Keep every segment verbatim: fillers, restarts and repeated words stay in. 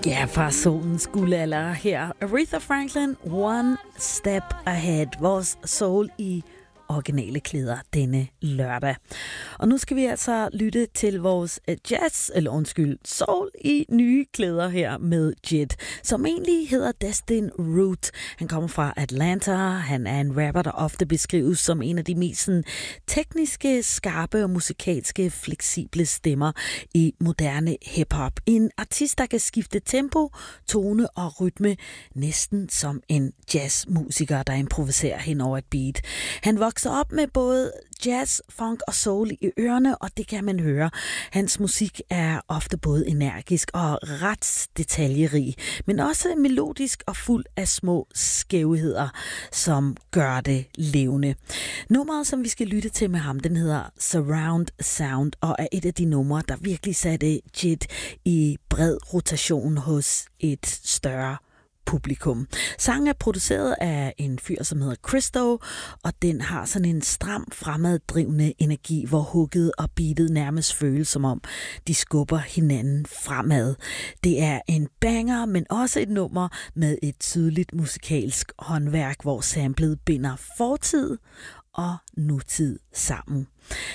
Ja, fra solens guldalder her. Aretha Franklin, One Step Ahead. Vores soul i originale klæder denne lørdag. Og nu skal vi altså lytte til vores jazz, eller undskyld, soul i nye klæder her med Jet, som egentlig hedder Destin Root. Han kommer fra Atlanta. Han er en rapper, der ofte beskrives som en af de mest sådan, tekniske, skarpe og musikalske, fleksible stemmer i moderne hiphop. En artist, der kan skifte tempo, tone og rytme, næsten som en jazzmusiker, der improviserer hen over et beat. Han vokser op med både jazz, funk og soul i ørerne, og det kan man høre. Hans musik er ofte både energisk og ret detaljerig, men også melodisk og fuld af små skævheder, som gør det levende. Nummeret, som vi skal lytte til med ham, den hedder Surround Sound, og er et af de numre, der virkelig satte Jet i bred rotation hos et større publikum. Sangen er produceret af en fyr, som hedder Christo, og den har sådan en stram, fremaddrivende energi, hvor hugget og beatet nærmest føles som om, de skubber hinanden fremad. Det er en banger, men også et nummer med et tydeligt musikalsk håndværk, hvor samplet binder fortid og nutid sammen.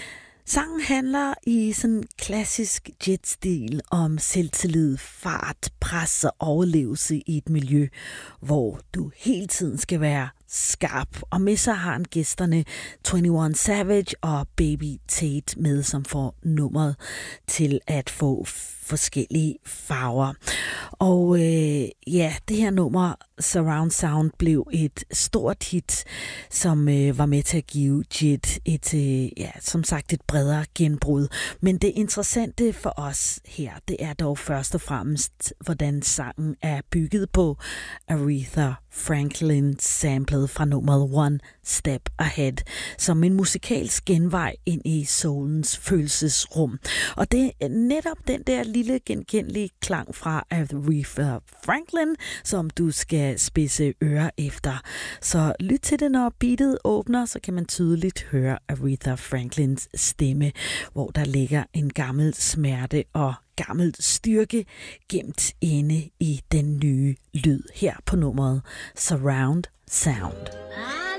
Sangen handler i sådan klassisk Jet-stil om selvtillid, fart, pres og overlevelse i et miljø, hvor du hele tiden skal være skarp. Og med sig har han gæsterne enogtyve Savage og Baby Tate med, som får nummeret til at få forskellige farver. Og øh, ja, det her nummer, Surround Sound, blev et stort hit, som øh, var med til at give Jet et, øh, ja, som sagt, et bredere genbrud. Men det interessante for os her, det er dog først og fremmest, hvordan sangen er bygget på Aretha Franklin samplet fra nummeret One Step Ahead, som en musikalsk genvej ind i soulens følelsesrum. Og det er netop den der lille genkendelige klang fra Aretha Franklin, som du skal spidse ører efter. Så lyt til det, når beatet åbner, så kan man tydeligt høre Aretha Franklins stemme, hvor der ligger en gammel smerte og gammel styrke gemt inde i den nye lyd her på nummeret Surround Sound.